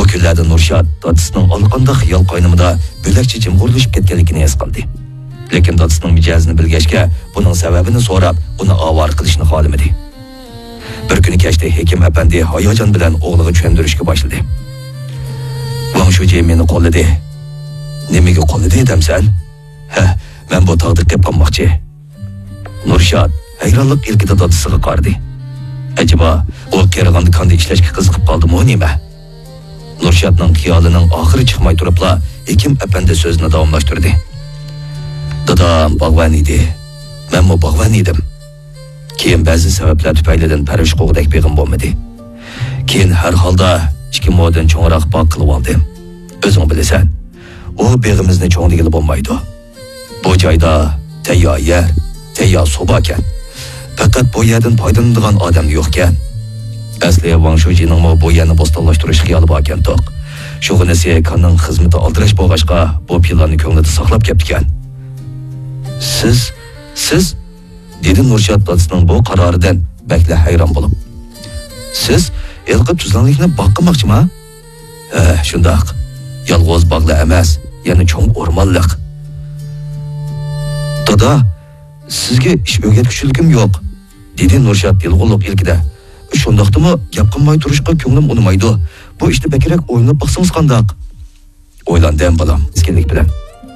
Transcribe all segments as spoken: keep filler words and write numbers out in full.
kunlarda Nurshad dadisining alqanda xiyol qo'ynimida bo'lakcha jimg'urlashib ketganligini his qildi. Lekin dadisining mijozini bilgachga buning sababini so'rab, uni avor qilishni xohlamadi. Bir kuni kechda Hekim apandi hayajon bilan o'g'liga tushuntirishga boshladi. Wang Shuji meni qo'lladi. Nimaga qo'lladi demsan? Ha, men bu tog'da qilib qolmoqchi. Nurshad hayronlik ilkida dadisiga qaradi. Acaba o Kerg'anda qanday ishlashga qiziqib qoldimi nima? Nurshadning xiyolining oxiri chiqmay turibla Hekim apandi so'zini davomlashtirdi. Dadam bog'van edi. Men mo bog'van edim. Keyin ba'zi sabablar tufaylidan parish qo'g'dak beg'im bo'lmadi. Keyin har holda ikki moddan cho'ngroq bog' qilib oldim. O'zing bilasan, u beg'imizni cho'ngligili bo'lmaydi. Bu joyda tayyor yer, tayyor soba ekan. Faqat bu yerdan foydalanadigan odam yo'q ekan. Asli Wang Shujining mo bu yerni bo'stonlashtirish xiyoli bor ekan to'q. Shug'inasi kanning xizmati oldirash bo'lg'achqa bu planni ko'nglida saqlab ketdi ekan. Siz, siz dedi Nurshad dadisining bu qaroridan bakla hayron bo'lib. Siz elqib tuzlanlikni boqmoqchimi? Ha, shundoq. Yolg'iz bog'la emas, yana cho'ng o'rmonliq. Dada, sizga ish o'rgatishligim yo'q, dedi Nurshad yilg'unliq ilkida. Shundaqdimi, gap qilmay turishga ko'nglim unmaydi. Bu ishni bakrak o'ylab baqsangiz qandoq? O'ylandim bolam, iskinlik bilan.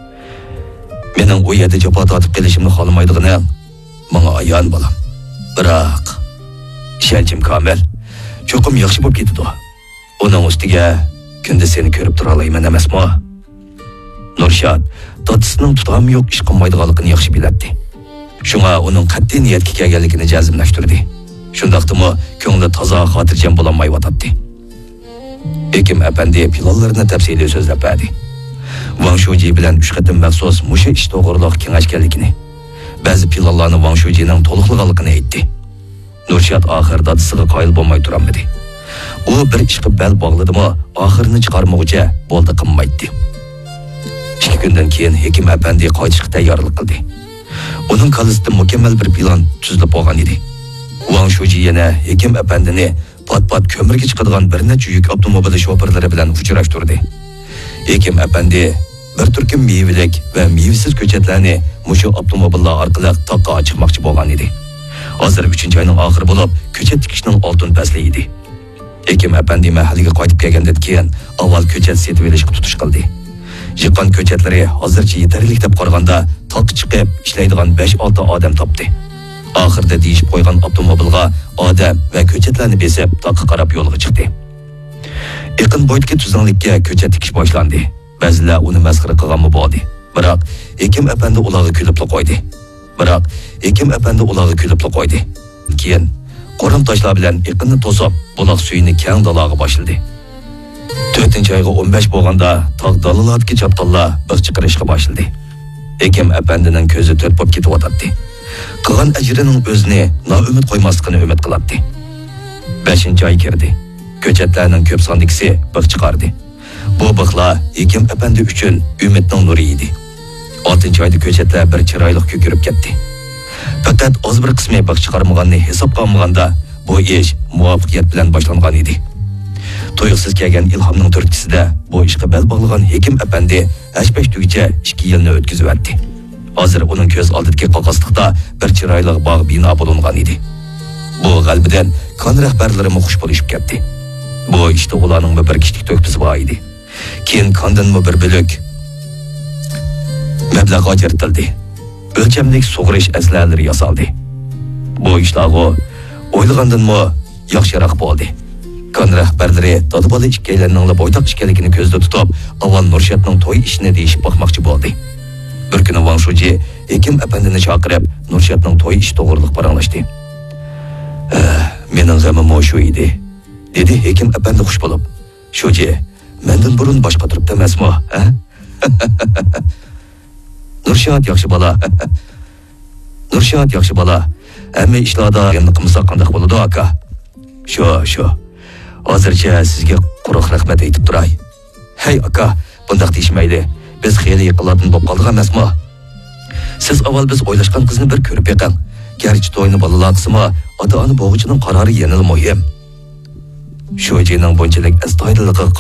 Mening u yerda jafo tortib kelishimni xohlamaydigini menga ayon bolam. Biroq ishonchim komil. Cho'qim yaxshi bo'lib ketdi. Uning ustiga kunda seni ko'rib tura olayman emasmi? Nurshad dadisining tutami yo'q ish qilmaydiganligini yaxshi biladi. Shunga uning qat'iy niyatga kelganligini jazmlashtirdi. Shundaqdimi ko'ngli toza xotirjam bo'lolmay yotadi. Hekim apandi planlarini tafsiliy so'zlab berdi. Wang Shuji bilan uch qatim maxsus musha ish to'g'riliq kengashganligini, ba'zi planlarni Wang Shujining to'liqliganligini aytdi. Nurshad oxir dadisiga qoyil bo'lmay turolmadi. U bir ish qilib bel bog'ladimi, oxirini chiqarmoqcha bo'ldi qilmaydi. ikki kundan keyin Hekim apandi qaytishga tayyorlik qildi. Uning qalbida mukammal bir plan tuzilib bo'lgan edi. Wang Shuji yana Hekim apandini pat-pat ko'mirga chiqadigan bir necha yuk avtomobil shoferlari bilan uchrashtirdi. Hekim apandi bir turkum meyvelik va mevasiz ko'chatlarni mushu avtomobillar orqali toqqa chiqmoqchi bo'lgan edi. Hozir uchinchi oyning oxiri bo'lib, ko'chat tikishning oltin fasli edi. Hekim apandi mahalliga qaytib kelgandan keyin avval ko'chat setib olishga tutish qildi. Yiqqan ko'chatlari hozircha yetarli deb qaraganda toq chiqib ishlaydigan besh olti odam topdi. Oxirda deyishib qo'ygan avtomobilga odam va ko'chatlarni besib toqqa qarab yo'lga chiqdi. Yaqin bo'ydagi tuzanlikka ko'chat tikish boshlandi. Ba'zilar uni masxara qilganmi bo'ldi. Biroq Hekim apandi ularga kulib qo'ydi. Biroq Hekim apandi ularga kulib qo'ydi. Keyin qo'rim toshlar bilan yaqinni to'sib, buloq suyini keng dalaga boshladi. to'rtinchi oyga o'n besh bo'lganda tog' dalalardagi chapqonlar bir chiqarishga boshladi. Hekim apandining ko'zi to'rt bo'lib ketib o'tadi. Qilgan ajrining o'zini noumid qo'ymasligini umid qiladi. beshinchi oy kirdi. Ko'chatlarning ko'p sondikisi bir chiqardi. Bu bixlar Hekim apandi uchun umidning nuri edi. oltinchi oyda ko'chatlar bir chiroyli ko'kirib ketdi. Faqat oz bir qismi bir chiqarmaganini hisobga olmaganda bu ish muvaffaqiyat bilan boshlangan edi. To'yuqsiz kelgan ilhomning turtkisida bu ishga bel bog'lagan Hekim apandi hash besh tugicha ikki yilni o'tkazib o'tdi. Hozir uning ko'z oldidagi qog'ozliqda bir chiroyli bog' bino bo'lingan edi. Bu g'albidan kon rahbarlari xush bo'lishib ketdi. Bu ishda ularning bir kichik to'kpisi bor edi. Keyin kondan bir bo'lak mablag' ajratildi. O'lchamlik sug'urish aslalari yasaldi. Bu ishlarga o'ylagandan-mo yaxshiroq bo'ldi. Kon rahbarlari dadbola ikkilarning bo'ydoq ishkanligini ko'zda tutib, avval Nurshadning to'y ishini deyishib boqmoqchi bo'ldi. Bir kuni Wang Shuji Hekim apandini chaqirib, Nurshadning to'y ishi to'g'riliq paranglashdi. "Eh, mening g'amim shu edi", dedi Hekim apandi xush bo'lib. "Shuji, mendan burun boshqa turibdi emasmi, ha?" Nurshad yaxshi bola. Nurshad yaxshi bola. Hamma ishlarda endi qilmasa qanday bo'ladi, aka? Shu, shu. Hozircha sizga quruq rahmat aytib turay. Hey aka, bundaq deyishmaydi. Biz xeyli yaqinlardan bo'lib qoldik emasmi? Siz avval biz o'ylashgan qizni bir ko'rib beqing. Garchi to'yni bolalar qismi, ota-ona bo'g'ichining qarori yanada muhim. Shu jining bunchalik astoydiligi